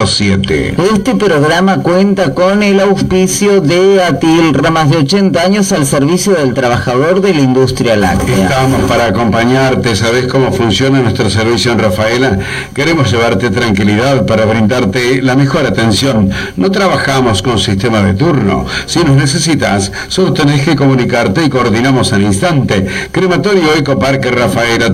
507. Este programa cuenta con el auspicio de Atilra, más de 80 años al servicio del trabajador de la industria láctea. Estamos para acompañarte. ¿Sabés cómo funciona nuestro servicio en Rafaela? Queremos llevarte tranquilidad para brindarte la mejor atención. No trabajamos con sistema de turno. Si nos necesitas, solo tenés que comunicarte y coordinamos al instante. Crematorio Ecoparque Rafaela,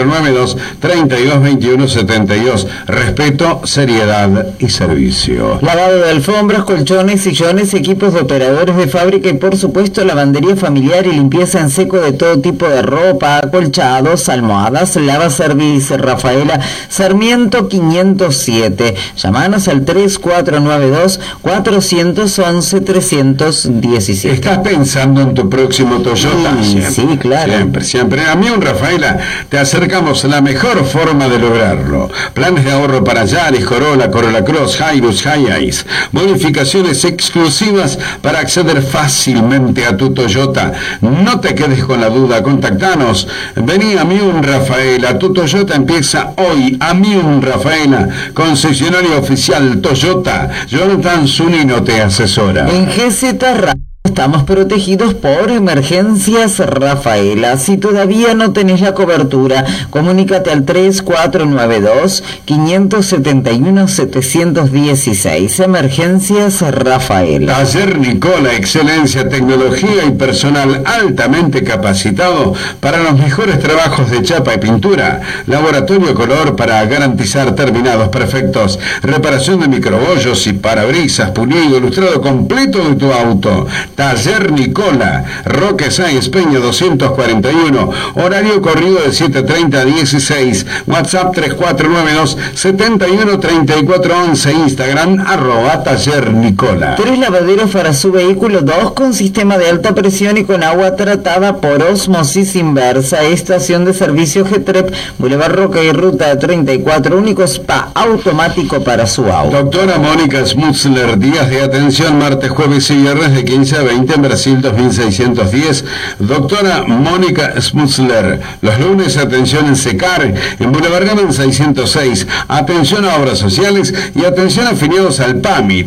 3492-322172. Respeto, seriedad y servicio. Lavado de alfombras, colchones, sillones, equipos de operadores de fábrica y por supuesto lavandería familiar y limpieza en seco de todo tipo de ropa, acolchados, almohadas, lava service. Rafaela, Sarmiento 507. Llámanos al 3492-411-317. ¿Estás pensando en tu próximo Toyota? Sí, claro. Siempre. A mí, Rafaela, te acercamos la mejor forma de lograrlo. Planes de ahorro para Yaris, Corolla, Corolla Cross, Hilux, Hiace. Modificaciones exclusivas para acceder fácilmente a tu Toyota. No te quedes con la duda, contactanos. Vení a Miun Rafaela. Tu Toyota empieza hoy. A Miun Rafaela, concesionario oficial Toyota. Jonathan Zunino te asesora. En GZ estamos protegidos por Emergencias Rafaela. Si todavía no tenés la cobertura, comunícate al 3492-571-716. Emergencias Rafaela. Taller Nicola, excelencia, tecnología y personal altamente capacitado para los mejores trabajos de chapa y pintura. Laboratorio color para garantizar terminados perfectos. Reparación de microbollos y parabrisas, pulido, ilustrado completo de tu auto. Taller Nicola, Roque Sáenz Peña 241, horario corrido de 7:30 a 16, WhatsApp 3492-713411, Instagram @Taller Nicola. 3 lavaderos para su vehículo, 2 con sistema de alta presión y con agua tratada por osmosis inversa. Estación de servicio Getrep, Boulevard Roca y Ruta 34, único spa automático para su auto. Doctora Mónica Smutzler, días de atención martes, jueves y viernes de 15 a 20 en Brasil 2610. Doctora Mónica Smutzler, los lunes atención en Secar, en Boulevard Gamen 606, atención a obras sociales y atención afiliados al PAMI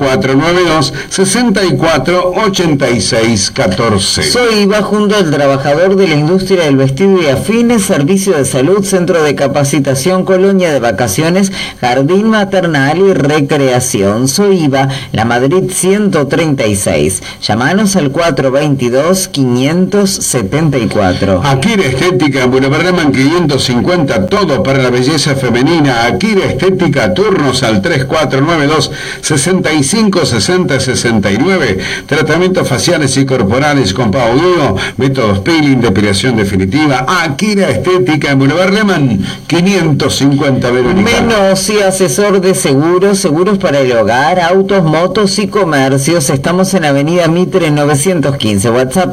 3492-648614. Soy Iba junto al trabajador de la industria del vestido y afines, servicio de salud, centro de capacitación, colonia de vacaciones, jardín maternal y recreación. Soy Iba, La Madrid 136. Llamanos al 422-574. Akira Estética en Boulevard Gaman 550, todo para la belleza femenina. Akira Estética, turnos al 3492-656069. Tratamientos faciales y corporales con Pau Guido, métodos peeling, depilación definitiva. Akira Estética en Boulevard Gaman 550, Verónica. Menos y asesor de seguros, seguros para el hogar, autos, motos y comercios. Estamos en Avenida Mitre 915, WhatsApp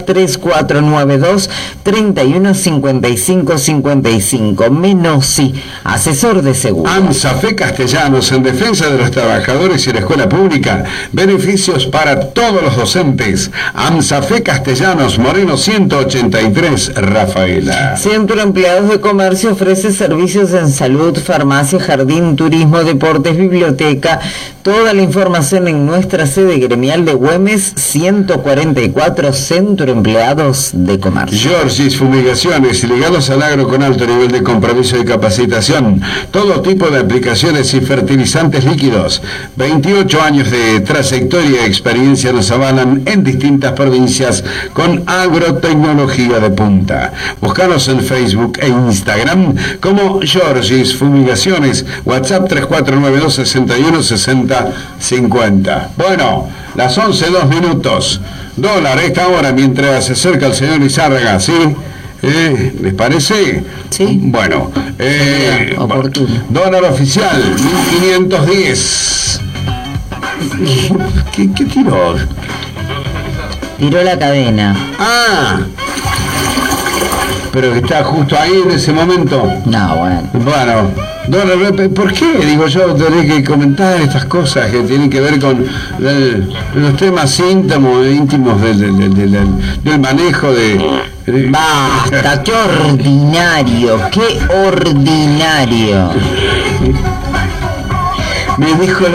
3492-315555. Menossi, asesor de seguro. AMSAFE Castellanos, en defensa de los trabajadores y la escuela pública. Beneficios para todos los docentes. AMSAFE Castellanos, Moreno 183, Rafaela. Centro Empleados de Comercio ofrece servicios en salud, farmacia, jardín, turismo, deportes, biblioteca. Toda la información en nuestra sede gremial de Güemes 144, Centro Empleados de Comercio. Georgis Fumigaciones, ligados al agro con alto nivel de compromiso y capacitación. Todo tipo de aplicaciones y fertilizantes líquidos. 28 años de trayectoria y experiencia nos avalan en distintas provincias con agrotecnología de punta. Búscanos en Facebook e Instagram como Georgis Fumigaciones. WhatsApp 3492-616050. Bueno, las 11:02. Dólar esta hora mientras se acerca el señor Lizárraga, ¿sí? ¿Les parece? Sí. Bueno, oportuno. Dólar oficial 1510. ¿Qué tiró? Tiró la cadena. Ah, pero que está justo ahí en ese momento. No, bueno. Bueno, dólar, ¿por qué? Digo yo, tenés que comentar estas cosas que tienen que ver con los temas íntimos del manejo de... Basta, qué ordinario, qué ordinario. Me dijo